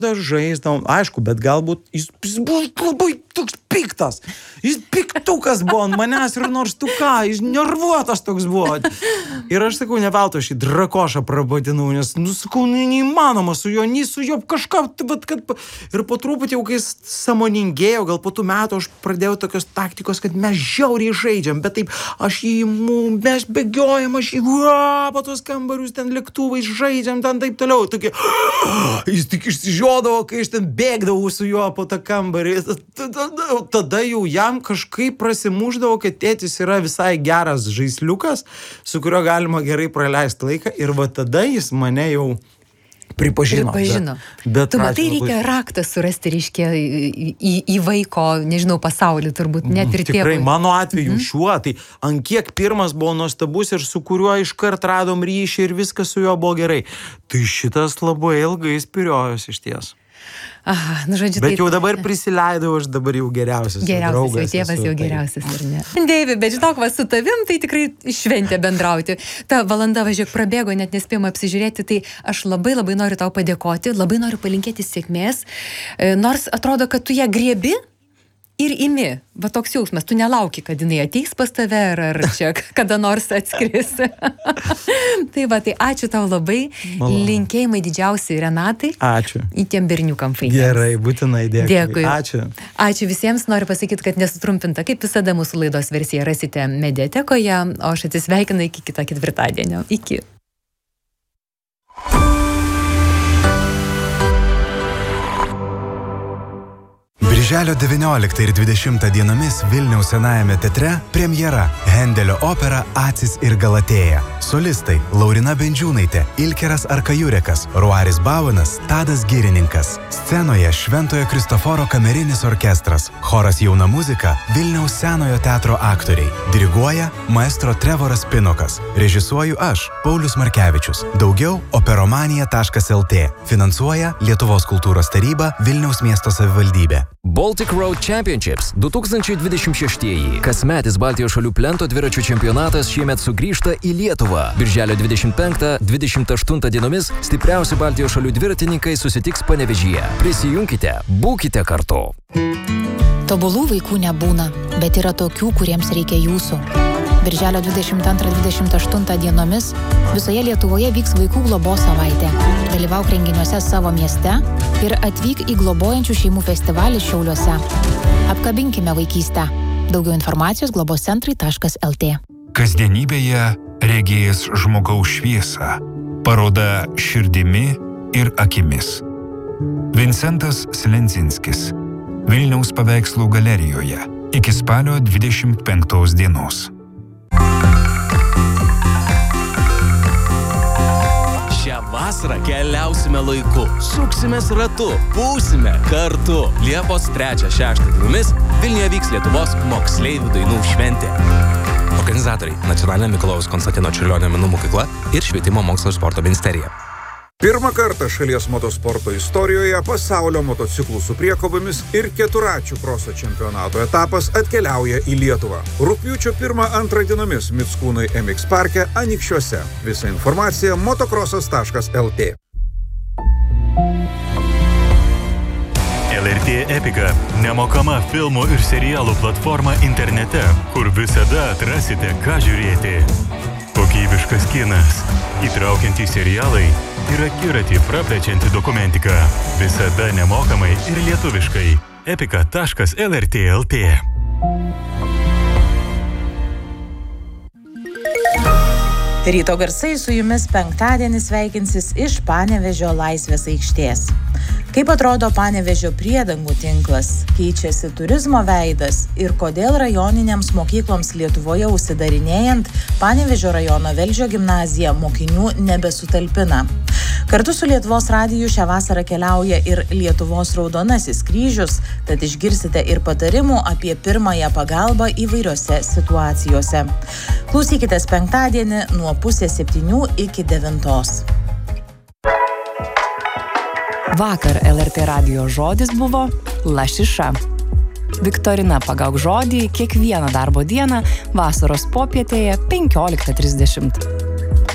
žaisdavom, aišku, bet galbūt jis buvo labai toks piktas. Jis piktukas buvo ant manęs ir nors tu ką, jis nervuotas toks buvo. Ir aš sakau, ne veltui aš į drakošą prabadinau, nes, sakau, neįmanoma su juo, nei su juo kažką, bet kad... Ir po truputį jau, kai jis sąmoningėjo, gal po tų metų aš pradėjau tokios taktikos, kad mes žiauriai žaidžiam, bet taip, aš įimu, mes bėgiojam, aš po tos kambarius ten lėktuvais žaidžiam, ten taip toliau. Tokie, jis tik išsižiodavo, kai aš ten bėgdavau su juo po tą kambarį. Tada jau jam kažkaip prasimuždavo, kad tėtis yra visai geras žaisliukas, su kurio galima gerai praleisti laiką. Ir va tada jis mane jau pripažino. Bet tu matai, reikia raktą surasti, reiškia, į vaiko, nežinau, pasaulį turbūt, net ir tėvui. Tikrai, mano atveju šiuo, tai ant kiek pirmas buvo nuostabus ir su kuriuo iškart radom ryšį ir viskas su juo buvo gerai. Tai šitas labai ilgai spiriojos iš ties. Aha, nu žodžiu, bet jau dabar prisileidau, aš dabar jau geriausias draugas. Geriausias, jau tėvas jau geriausias, ar ne? Deivi, bet žinok, va, su tavim tai tikrai šventė bendrauti. Ta valanda, važiuok, prabėgo, net nespėjom apsižiūrėti, tai aš labai noriu tau padėkoti, labai noriu palinkėti sėkmės, nors atrodo, kad tu ją griebi ir imi. Va toks jausmas, tu nelauki, kad jinai ateis pas tave, ar čia kada nors atskris. Tai va, tai ačiū tau labai. Linkėjimai didžiausiai Renatai. Ačiū. Į tiem berniukam fainės. Gerai, būtinai dėkui. Ačiū. Ačiū visiems. Noriu pasakyti, kad nesutrumpinta. Kaip visada mūsų laidos versiją rasite mediatekoje, o aš atsisveikinu iki kito ketvirtadienio. Iki. Birželio 19 ir 20 dienomis Vilniaus Senajame teatre premjera Hendelio opera Acis ir Galatėja. Solistai Laurina Bendžiūnaitė, Ilkeras Arkajurekas, Ruaris Bauenas, Tadas Girininkas. Scenoje Šventojo Kristoforo kamerinis orkestras, choras Jauna muzika, Vilniaus Senojo teatro aktoriai. Diriguoja maestro Trevoras Pinokas. Režisuoju aš, Paulius Markevičius. Daugiau operomanija.lt. Finansuoja Lietuvos kultūros taryba, Vilniaus miesto savivaldybė. Baltic Road Championships 2026. Kasmetis Baltijos šalių plento dviračių čempionatas šiemet sugrįžta į Lietuvą. Birželio 25-28 dienomis stipriausi Baltijos šalių dviratininkai susitiks Panevėžyje. Prisijunkite, būkite kartu. Tobulų vaikų nebūna, bet yra tokių, kuriems reikia jūsų. Birželio 22-28 dienomis visoje Lietuvoje vyks vaikų globos savaitė. Dalyvauk renginiuose savo mieste ir atvyk į globojančių šeimų festivalį Šiauliuose. Apkabinkime vaikystę. Daugiau informacijos globoscentrai.lt. Kasdienybėje regėjęs žmogaus šviesą. Paroda širdimi ir akimis. Vincentas Slenzinskis. Vilniaus paveikslų galerijoje. Iki spalio 25 dienos. Šią vasarą keliausime laiku, suksimės ratu, būsime kartu. Liepos 3-6 dienomis Vilniuje vyks Lietuvos moksleivių dainų šventė. Organizatoriai – Nacionalinė Mikalojaus Konstantino Čiurlionio menų mokykla ir Švietimo mokslo ir sporto ministerija. Pirmą kartą šalies motosporto istorijoje pasaulio motociklų su priekabomis ir keturračių kroso čempionato etapas atkeliauja į Lietuvą. Rugpjūčio 1-2 dienomis Mickūnai MX parke Anykščiuose. Visa informacija motocrossas.lt. LRT Epika – nemokama filmų ir serialų platforma internete, kur visada atrasite, ką žiūrėti. Kokybiškas kinas, įtraukiantys serialai ir akiratį praplečianti dokumentika. Visada nemokamai ir lietuviškai. epika.lrt.lt. Ryto garsai su jumis penktadienį sveikinsis iš Panevėžio Laisvės aikštės. Kaip atrodo Panevėžio priedangų tinklas, keičiasi turizmo veidas ir kodėl rajoninėms mokykloms Lietuvoje užsidarinėjant Panevėžio rajono Velžio gimnazija mokinių nebesutalpina. Kartu su Lietuvos radiju šią vasarą keliauja ir Lietuvos Raudonasis kryžius, tad išgirsite ir patarimų apie pirmąją pagalbą įvairiose situacijose. Klausykitės penktadienį nuo 6:30 iki 9. Vakar LRT radijo žodis buvo lašiša. Viktorina pagauk žodį kiekvieną darbo dieną vasaros popietėje 15:30.